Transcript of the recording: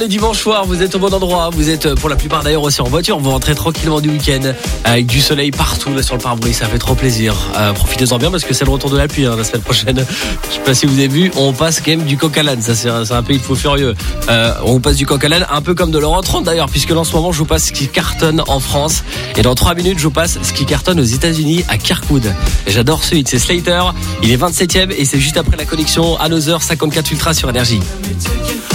Dimanche soir, vous êtes au bon endroit. Vous êtes pour la plupart d'ailleurs aussi en voiture. Vous rentrez tranquillement du week-end avec du soleil partout là sur le pare-brise. Ça fait trop plaisir. Profitez-en bien parce que c'est le retour de la pluie la semaine prochaine. Je sais pas si vous avez vu, on passe quand même du coq à l'âne. Ça c'est un pays de fou furieux. On passe du coq à l'âne, un peu comme de l'Euro 30 d'ailleurs, puisque là, en ce moment je vous passe ce qui cartonne en France et dans 3 minutes je vous passe ce qui cartonne aux États-Unis à Kirkwood. Et j'adore ce hit, c'est Slater. Il est 27e et c'est juste après la connexion Another 54 Ultra sur Énergie.